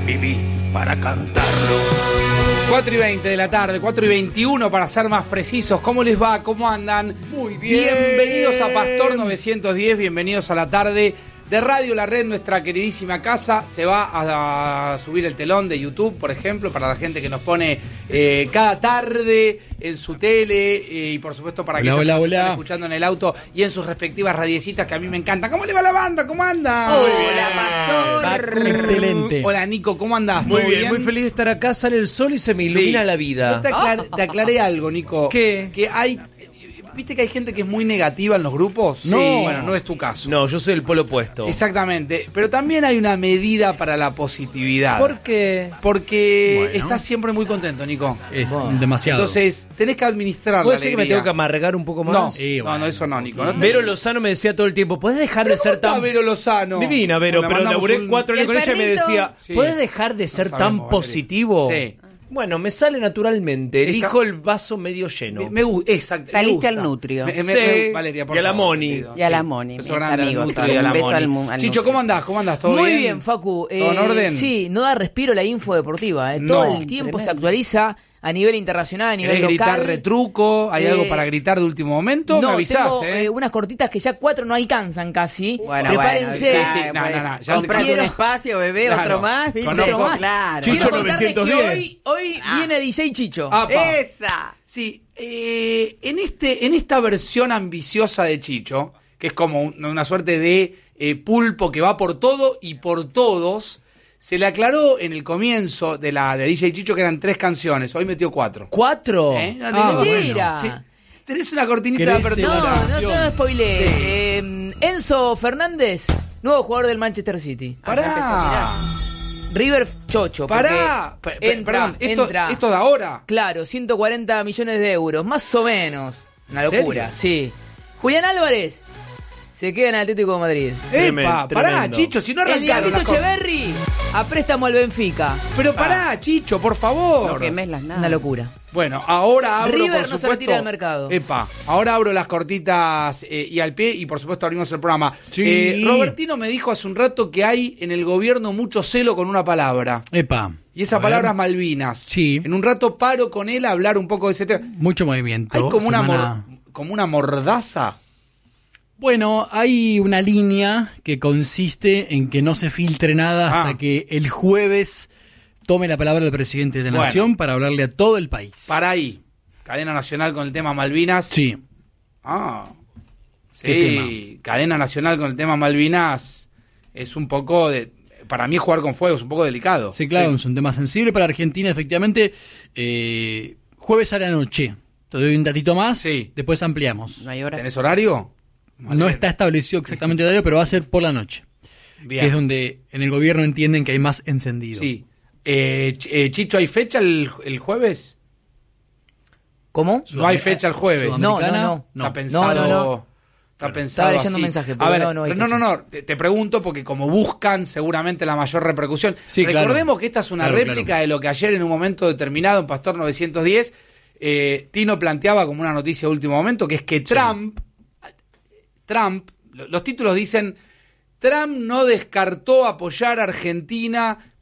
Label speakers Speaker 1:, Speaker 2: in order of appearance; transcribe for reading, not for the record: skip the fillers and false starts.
Speaker 1: Viví para cantarlo.
Speaker 2: 4:20 de la tarde, 4:21 para ser más precisos. ¿Cómo les va? ¿Cómo andan? Muy bien. Bienvenidos a Pastor 910, bienvenidos a la tarde de Radio La Red, nuestra queridísima casa. Se va a subir el telón de YouTube, por ejemplo, para la gente que nos pone cada tarde en su tele y por supuesto para aquellos que nos están escuchando en el auto y en sus respectivas radiecitas que a mí me encantan. ¿Cómo le va la banda? ¿Cómo anda?
Speaker 3: Hola, Pastor.
Speaker 4: Excelente.
Speaker 2: Hola, Nico, ¿cómo andás?
Speaker 3: Muy
Speaker 2: ¿Todo
Speaker 3: bien, muy feliz de estar acá. Sale el sol y se me ilumina la vida.
Speaker 2: Yo te aclaré algo, Nico.
Speaker 3: ¿Qué?
Speaker 2: Que hay... ¿Viste que hay gente que es muy negativa en los grupos?
Speaker 3: Sí.
Speaker 2: Bueno, no es tu caso.
Speaker 3: No, yo soy el polo opuesto.
Speaker 2: Exactamente. Pero también hay una medida para la positividad.
Speaker 3: ¿Por qué?
Speaker 2: Porque estás siempre muy contento, Nico.
Speaker 4: Es demasiado.
Speaker 2: Entonces, tenés que administrar la
Speaker 3: ¿Puede ser que me
Speaker 2: alegría.
Speaker 3: tengo que amargar un poco más?
Speaker 2: No,
Speaker 4: Sí,
Speaker 2: no,
Speaker 4: bueno.
Speaker 2: no, eso no, Nico. No te-
Speaker 3: Vero Lozano me decía todo el tiempo, ¿puedes dejar de ser tan...
Speaker 2: Vero Lozano?
Speaker 3: Divina, Vero,
Speaker 2: Le
Speaker 3: pero
Speaker 2: mandamos
Speaker 3: laburé
Speaker 2: un-
Speaker 3: 4 años
Speaker 5: ¿Y
Speaker 3: con
Speaker 5: el
Speaker 3: ella y me
Speaker 5: perrito?
Speaker 3: decía,
Speaker 2: Sí.
Speaker 3: ¿puedes dejar de ser
Speaker 2: No
Speaker 3: tan
Speaker 2: sabemos, Valeria.
Speaker 3: positivo?
Speaker 2: Sí.
Speaker 3: Bueno, me sale naturalmente. Elijo el vaso medio lleno.
Speaker 2: Me gusta, exacto. me
Speaker 5: Saliste
Speaker 2: gusta.
Speaker 5: al nutrio.
Speaker 3: Sí.
Speaker 2: Valeria, por
Speaker 3: Y a la
Speaker 2: favor,
Speaker 3: Moni.
Speaker 2: querido.
Speaker 5: Y a la
Speaker 2: Sí.
Speaker 5: Moni,
Speaker 2: Beso
Speaker 5: mis
Speaker 2: grande al
Speaker 5: amigos,
Speaker 2: nutrio y a la
Speaker 5: un beso
Speaker 2: Moni.
Speaker 5: al
Speaker 2: Chicho,
Speaker 5: nutrio.
Speaker 2: ¿cómo andás? ¿Cómo andás? ¿Todo
Speaker 6: Muy
Speaker 2: bien?
Speaker 6: bien, Facu.
Speaker 2: ¿Todo en orden?
Speaker 6: Sí, no da respiro la info deportiva.
Speaker 2: No.
Speaker 6: Todo el tiempo se
Speaker 5: Tremendo.
Speaker 6: actualiza a nivel internacional, a nivel
Speaker 2: ¿Querés gritar
Speaker 6: local.
Speaker 2: retruco? ¿Hay algo para gritar de último momento?
Speaker 6: No,
Speaker 2: me avisás,
Speaker 6: tengo unas cortitas que ya 4 no alcanzan casi.
Speaker 5: Bueno,
Speaker 6: Prepárense.
Speaker 5: bueno,
Speaker 2: Sí,
Speaker 5: ya,
Speaker 2: no,
Speaker 5: pues,
Speaker 2: no, ya
Speaker 5: comprate
Speaker 6: quiero-
Speaker 5: un espacio, bebé,
Speaker 2: Claro.
Speaker 5: otro más, ¿viste?
Speaker 2: Conozco-
Speaker 5: Otro más. Claro.
Speaker 3: Chicho,
Speaker 6: Quiero contarles que
Speaker 3: 910.
Speaker 6: hoy viene DJ Chicho.
Speaker 2: Apa.
Speaker 5: Esa.
Speaker 2: Sí, en esta versión ambiciosa de Chicho, que es como una suerte de pulpo que va por todo y por todos, se le aclaró en el comienzo de DJ Chicho que eran 3 canciones, hoy metió 4.
Speaker 3: ¿4?
Speaker 2: ¿Eh? No,
Speaker 6: Mentira.
Speaker 2: Sí. Tenés una cortinita de
Speaker 4: ¿Querés
Speaker 2: apertura.
Speaker 6: No spoilees. Enzo Fernández, nuevo jugador del Manchester City.
Speaker 2: Pará.
Speaker 6: River Chocho. porque
Speaker 2: Pará. Perdón,
Speaker 6: entra.
Speaker 2: esto de ahora.
Speaker 6: Claro, 140 millones de euros, más o menos. Una
Speaker 2: ¿En serio?
Speaker 6: locura, sí. Julián Álvarez se queda en el Atlético de Madrid.
Speaker 2: Epa, pará,
Speaker 3: Tremendo.
Speaker 2: Chicho, si no
Speaker 6: El
Speaker 2: arrancaron
Speaker 6: Diablito
Speaker 2: las cosas.
Speaker 6: Echeverri a préstamo al Benfica.
Speaker 2: Pero pará, Chicho, por favor.
Speaker 5: No quemes las nada.
Speaker 6: Una locura.
Speaker 2: Bueno, ahora abro,
Speaker 6: River
Speaker 2: por
Speaker 6: no se
Speaker 2: supuesto,
Speaker 6: retira del mercado.
Speaker 2: Epa, ahora abro las cortitas y al pie y por supuesto abrimos el programa.
Speaker 4: Sí.
Speaker 2: Robertino me dijo hace un rato que hay en el gobierno mucho celo con una palabra.
Speaker 4: Epa.
Speaker 2: Y esa
Speaker 4: A ver.
Speaker 2: palabra es Malvinas.
Speaker 4: Sí.
Speaker 2: En un rato paro con él a hablar un poco de ese tema.
Speaker 4: Mucho movimiento.
Speaker 2: Hay como
Speaker 4: Semana-
Speaker 2: como una mordaza.
Speaker 4: Bueno, hay una línea que consiste en que no se filtre nada hasta
Speaker 2: Ah.
Speaker 4: que el jueves tome la palabra el presidente de la
Speaker 2: Bueno.
Speaker 4: Nación para hablarle a todo el país.
Speaker 2: Para ahí. Cadena nacional con el tema Malvinas.
Speaker 4: Sí.
Speaker 2: Ah.
Speaker 4: ¿Qué
Speaker 2: Sí, cadena nacional con el tema Malvinas es un poco de... Para mí jugar con fuego es un poco delicado.
Speaker 4: Sí, claro, es un tema sensible para Argentina, efectivamente. Jueves a la noche. Te doy un datito más,
Speaker 2: Sí.
Speaker 4: después ampliamos.
Speaker 5: No hay hora.
Speaker 2: ¿Tenés horario?
Speaker 4: No está establecido exactamente el horario, pero va a ser por la noche.
Speaker 2: Bien.
Speaker 4: Que es donde en el gobierno entienden que hay más encendido.
Speaker 2: Sí. Chicho, ¿hay fecha el jueves?
Speaker 6: ¿Cómo?
Speaker 2: No hay fecha el jueves.
Speaker 6: No,
Speaker 4: Sudamericana,
Speaker 6: no, no.
Speaker 2: Está pensado.
Speaker 6: No.
Speaker 2: Está pensado
Speaker 6: Estaba leyendo
Speaker 2: así.
Speaker 6: un mensaje,
Speaker 2: A
Speaker 6: pero
Speaker 2: ver,
Speaker 6: no hay
Speaker 2: pero
Speaker 6: fecha.
Speaker 2: no. Te pregunto porque como buscan seguramente la mayor repercusión.
Speaker 4: Sí, claro.
Speaker 2: Recordemos que esta es una
Speaker 4: Claro,
Speaker 2: réplica
Speaker 4: claro.
Speaker 2: de lo que ayer en un momento determinado en Pastor 910 Tino planteaba como una noticia de último momento, que es que Trump, los títulos dicen, Trump no descartó apoyar a Argentina